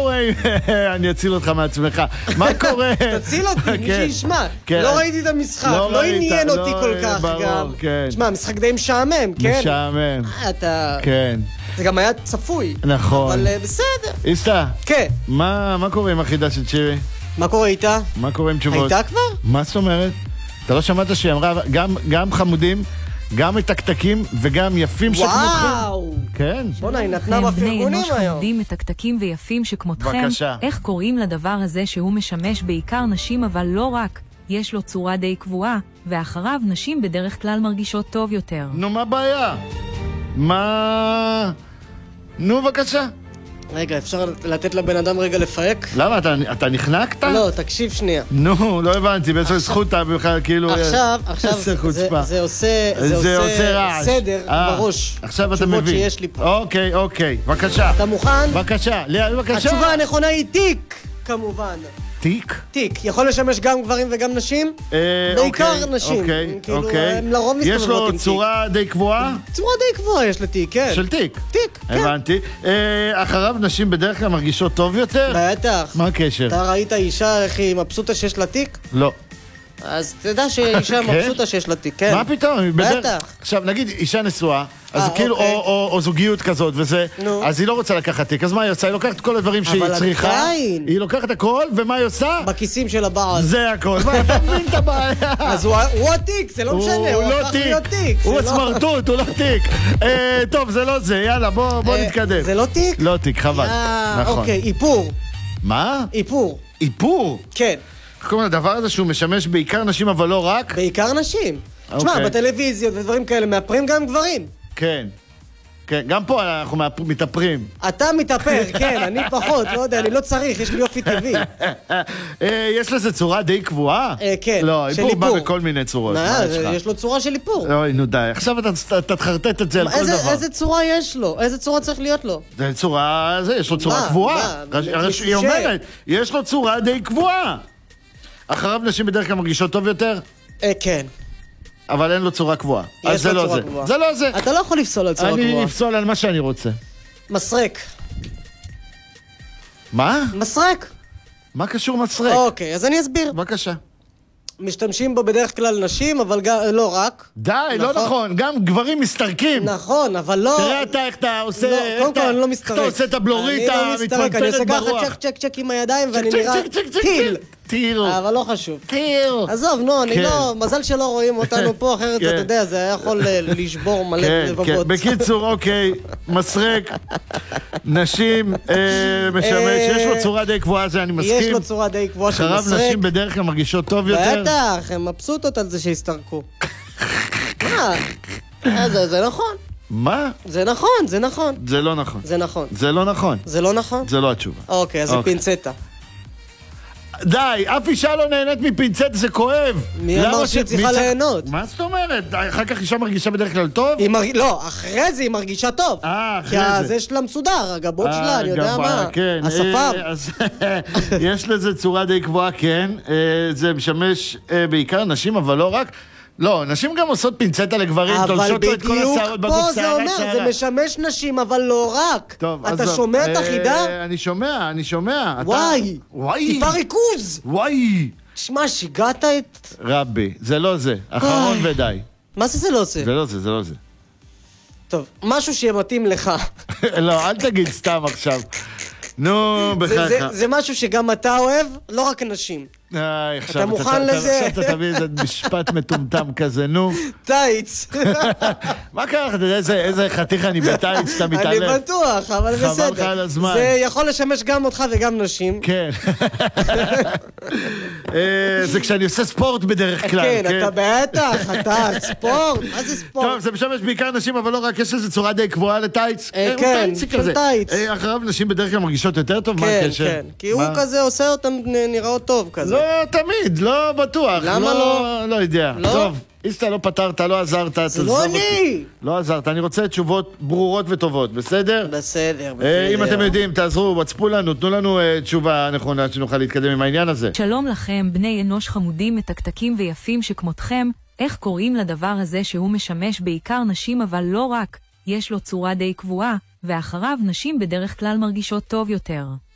קורה? אני אציל אותך מעצמך. מה קורה? תציל אותי, מי שישמע. לא ראיתי את המשחק, לא עניין אותי כל כך גם. תשמע, המשחק די משעמם, כן? משעמם. אתה... כן. זה גם היה צפוי. נכון. אבל בסדר. איסטה. כן. מה קורה עם החידה של שירי? מה קורה איתה? מה קורה עם תשובות? הייתה כבר? מה זאת אומרת? אתה לא שמעת שהיא אמרה גם חמודים, גם מתקתקים וגם יפים שכמותכם? וואו! כן. בוא'נה, היא נתנה בפרגונים בני היום. אנוש חמודים מתקתקים ויפים שכמותכם. בבקשה. איך קוראים לדבר הזה שהוא משמש בעיקר נשים אבל לא רק? יש לו צורה די קבועה, ואחריו נשים בדרך כלל מרגישות טוב יותר. נו, מה הבעיה? מה... נו, בבקשה. רגע, אפשר לתת לבן אדם רגע לפהק? למה? אתה נחנקת? לא, תקשיב שנייה. נו, לא הבנתי, באיזו זכות אתה בכלל, כאילו... עכשיו, איזה חוצפה. זה עושה רעש. סדר בראש. עכשיו אתה תשובות מבין. שיש לי פה. אוקיי, בבקשה. אתה מוכן? בבקשה, בבקשה. התשובה הנכונה היא תיק, כמובן. תיק? תיק. יכול לשמש גם גברים וגם נשים? בעיקר נשים. אוקיי. הם לרוב מסתובבות יש לו עם תיק. צורה די קבועה? צורה די קבועה יש לתיק, כן. של תיק? תיק, כן. הבנתי. אחריו נשים בדרך כלל מרגישות טוב יותר? בטח. מה הקשר? אתה ראית אישה איך היא מבסוטה שיש לה תיק? לא. אז תדע שאישה מבסוטה שיש לה תיק, כן. מה פתאום? בטח. עכשיו, נגיד אישה נשואה, אז כאילו, אוקיי. או זוגיות כזאת וזה, נו. אז היא לא רוצה לקחת תיק, אז מה היא עושה? היא לוקחת את כל הדברים שהיא אבל צריכה, עדיין. היא לוקחת הכל, ומה היא עושה? בכיסים של הבעל. זה הכל. מה, אתה מבין את הבעיה? אז הוא התיק, זה לא משנה, הוא לא הפך להיות תיק. הוא זה לא- הסמרטוט, הוא לא תיק. טוב, זה לא זה, יאללה, בוא נתקדם. זה לא תיק? לא תיק, חבל. נכון. אוקיי, איפור. מה? איפור. איפור? כן. איך קוראים לדבר הזה שהוא משמש בעיקר נשים אבל לא רק? בעיקר נשים. תשמע, אוקיי. בטלוויזיות ודברים כאלה מאפרים גם גברים. כן. כן, גם פה אנחנו מתאפרים. אתה מתאפר, כן, אני פחות, לא יודע, אני לא צריך, יש לי יופי טבעי. יש לזה צורה די קבועה? כן, לא, של איפור בא איפור. בכל מיני צורות. מה יש לך? יש לו צורה של איפור. אוי, נו די. עכשיו אתה תחרטט את זה על כל דבר. איזה צורה יש לו? איזה צורה צריך להיות לו? זה צורה, יש לו צורה מה? קבועה. מה? היא אומרת, יש לו צורה די קבועה. אחריו נשים בדרך כלל מרגישות טוב יותר, כן. אבל אין לו צורה קבועה. יש אז זה לו לא צורה זה. קבועה. זה לא זה. אתה לא יכול לפסול על צורה אני קבועה. אפסול על מה שאני רוצה. מסרק. מה? מסרק. מה קשור מסרק? אוקיי, אז אני אסביר. בבקשה. משתמשים בו בדרך כלל נשים, אבל לא רק. די, לא נכון. גם גברים מסתרקים. נכון, אבל לא... תראה אתה איך אתה עושה... לא, קודם כל אני לא מסתרק. איך אתה עושה את הבלורית אני לא מסתרק, אני עושה המתפנפנת ככה ברוח. צ'ק עם הידיים ואני נראה טיל. טיל. אבל לא חשוב. טיל. עזוב, נו, אני כן. לא... מזל שלא רואים אותנו פה, אחרת אתה יודע, זה היה יכול לשבור מלא כן, לבבות. כן. בקיצור, אוקיי, מסרק, נשים, משמש, יש לו צורה די קבועה, זה אני מסכים. יש לו צורה די קבועה של מסרק. אחריו נשים בדרך כלל מרגישות טוב יותר. בטח, הם מבסוטות על זה שהסתרקו. מה? זה נכון. מה? זה נכון, זה נכון. זה לא נכון. זה נכון. זה לא נכון. זה לא נכון? זה לא התשובה. אוקיי, אז זה פינצטה. די, אף אישה לא נהנית מפינצט, זה כואב. מי אמר שהיא צריכה ליהנות? מה זאת אומרת? אחר כך אישה מרגישה בדרך כלל טוב? לא, אחרי זה היא מרגישה טוב. אחרי כי זה. זה שלה מסודר, הגבות שלה, אני יודע מה. כן. השפם. יש לזה צורה די קבועה, כן. זה משמש בעיקר נשים, אבל לא רק. לא, נשים גם עושות פינצטה לגברים, אבל תולשות לו את כל בדיוק השערות בגוף, פה זה אומר, זה משמש נשים, אבל לא רק. טוב, אתה עזוב. שומע את החידה? אני שומע. וואי, וואי. טיפה ריכוז. וואי. תשמע, שיגעת את... רבי, זה לא זה. אחרון ודי. מה זה לא זה? זה לא זה, זה לא זה. טוב, משהו שיהיה מתאים לך. לא, אל תגיד סתם עכשיו. נו, בחייך. זה משהו שגם אתה אוהב, לא רק נשים. אתה מוכן לזה? עכשיו אתה תביא איזה משפט מטומטם כזה, נו. טייץ. מה קרה? אתה יודע איזה חתיך אני בטייץ, אתה מתעלם. אני בטוח, אבל בסדר. חבל לך על הזמן. זה יכול לשמש גם אותך וגם נשים. כן. זה כשאני עושה ספורט בדרך כלל. כן, אתה בטח, אתה ספורט. מה זה ספורט? טוב, זה משמש בעיקר נשים, אבל לא רק, יש איזו צורה די קבועה לטייץ. כן, של טייץ. אחריו נשים בדרך כלל מרגישות יותר טוב, מה כן, הקשר? כן, כי הוא כזה עושה אותם נראות טוב כזה. לא תמיד, לא בטוח. למה לא? לא יודע. לא? טוב, איסטה לא פתרת, לא עזרת. זה לא אני. לא עזרת, אני רוצה תשובות ברורות וטובות, בסדר? בסדר. אם אתם יודעים, תעזרו, מצפו לנו, תנו לנו תשובה נכונה שנוכל להתקדם עם העניין הזה. שלום לכם, בני אנוש חמודים, מתקתקים ויפים שכמותכם. איך קוראים לדבר הזה שהוא משמש בעיקר נשים אבל לא רק? יש לו צורה די קבועה, ואחריו נשים בדרך כלל מרגישות טוב יותר.